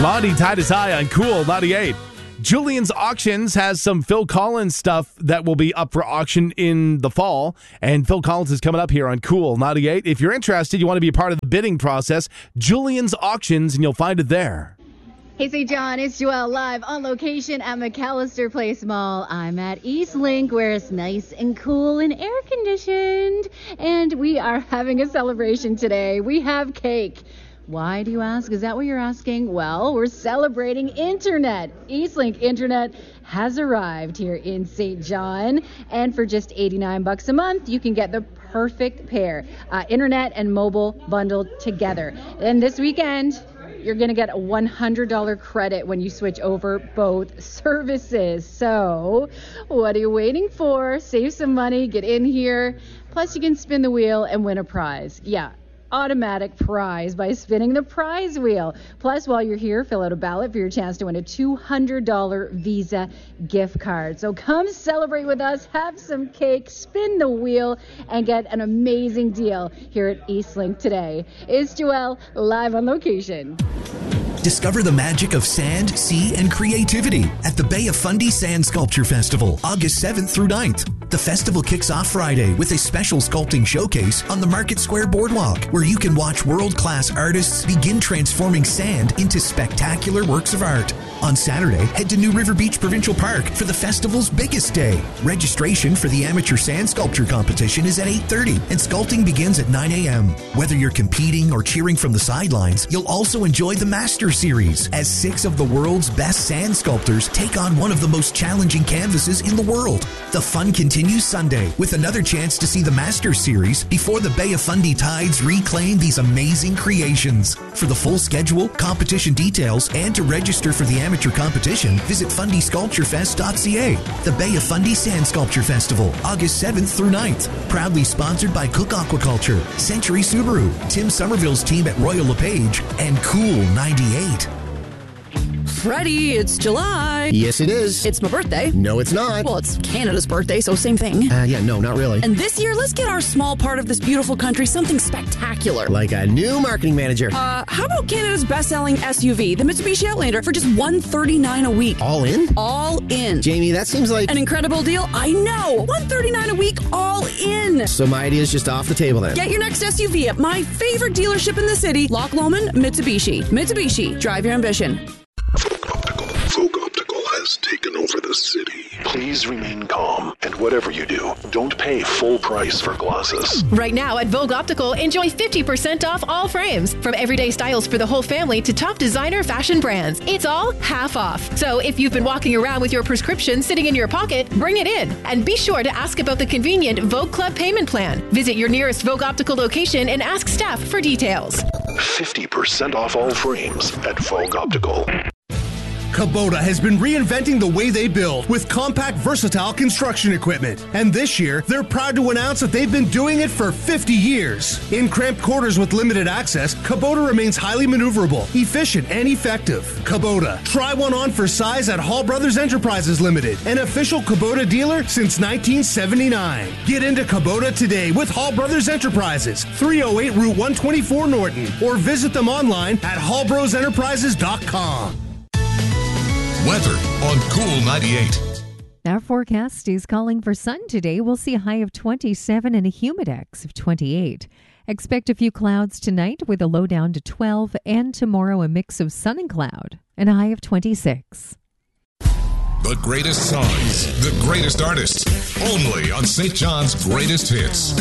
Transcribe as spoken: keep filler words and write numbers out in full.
Blondie, Titus High on Cool ninety-eight. Julian's Auctions has some Phil Collins stuff that will be up for auction in the fall. And Phil Collins is coming up here on Cool ninety-eight. If you're interested, you want to be a part of the bidding process, Julian's Auctions, and you'll find it there. Hey, Saint John, it's Joelle live on location at McAllister Place Mall. I'm at Eastlink, where it's nice and cool and air conditioned. And we are having a celebration today. We have cake. Why do you ask? Is that what you're asking? Well, we're celebrating internet. Eastlink Internet has arrived here in Saint John, and for just eighty-nine bucks a month, you can get the perfect pair, uh, internet and mobile bundled together. And this weekend, you're going to get a one hundred dollars credit when you switch over both services. So, what are you waiting for? Save some money, get in here. Plus, you can spin the wheel and win a prize. Yeah. Automatic prize by spinning the prize wheel. Plus, while you're here, fill out a ballot for your chance to win a two hundred dollars Visa gift card. So come celebrate with us, have some cake, spin the wheel, and get an amazing deal here at Eastlink today. It's Joelle, live on location. Discover the magic of sand, sea, and creativity at the Bay of Fundy Sand Sculpture Festival, August seventh through ninth. The festival kicks off Friday with a special sculpting showcase on the Market Square Boardwalk, where you can watch world-class artists begin transforming sand into spectacular works of art. On Saturday, head to New River Beach Provincial Park for the festival's biggest day. Registration for the Amateur Sand Sculpture Competition is at eight thirty, and sculpting begins at nine a.m. Whether you're competing or cheering from the sidelines, you'll also enjoy the Master Series, as six of the world's best sand sculptors take on one of the most challenging canvases in the world. The fun continues Sunday with another chance to see the Master Series before the Bay of Fundy Tides reclaim these amazing creations. For the full schedule, competition details, and to register for the amateur competition, visit fundy sculpture fest dot c a. The Bay of Fundy Sand Sculpture Festival, August seventh through ninth. Proudly sponsored by Cook Aquaculture, Century Subaru, Tim Somerville's team at Royal LePage, and Cool ninety-eight. Freddie, it's July. Yes, it is. It's my birthday. No, it's not. Well, it's Canada's birthday, so same thing. Uh, yeah, no, not really. And this year, let's get our small part of this beautiful country something spectacular. Like a new marketing manager. Uh, how about Canada's best-selling S U V, the Mitsubishi Outlander, for just one hundred thirty-nine dollars a week? All in? All in. Jamie, that seems like... an incredible deal. I know. one hundred thirty-nine dollars a week, all in. So my idea is just off the table then. Get your next S U V at my favorite dealership in the city, Loch Lomond Mitsubishi. Mitsubishi, drive your ambition. Vogue Optical has taken over the city. Please remain calm, and whatever you do, don't pay full price for glasses. Right now at Vogue Optical, enjoy fifty percent off all frames. From everyday styles for the whole family to top designer fashion brands. It's all half off. So if you've been walking around with your prescription sitting in your pocket, bring it in. And be sure to ask about the convenient Vogue Club payment plan. Visit your nearest Vogue Optical location and ask staff for details. fifty percent off all frames at Vogue Optical. Kubota has been reinventing the way they build with compact, versatile construction equipment. And this year, they're proud to announce that they've been doing it for fifty years. In cramped quarters with limited access, Kubota remains highly maneuverable, efficient, and effective. Kubota. Try one on for size at Hall Brothers Enterprises Limited, an official Kubota dealer since nineteen seventy-nine. Get into Kubota today with Hall Brothers Enterprises, three oh eight Route one twenty-four Norton, or visit them online at hall bros enterprises dot com. Weather on Cool ninety-eight. Our forecast is calling for sun today. We'll see a high of twenty-seven and a humidex of twenty-eight. Expect a few clouds tonight with a low down to twelve, and tomorrow a mix of sun and cloud and a high of twenty-six. The greatest songs, the greatest artists, only on Saint John's Greatest Hits.